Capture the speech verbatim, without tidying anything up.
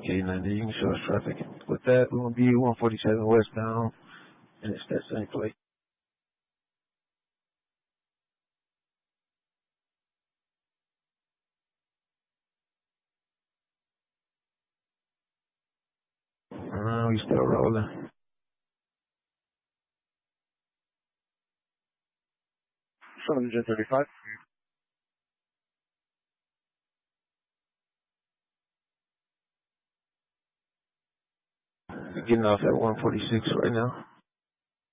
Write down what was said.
K ninety, you can show us traffic. With that, we're going to be one forty-seven westbound, and it's that same plate. Uh, we still rolling. seven thirty-five. We're getting off at one forty-six right now.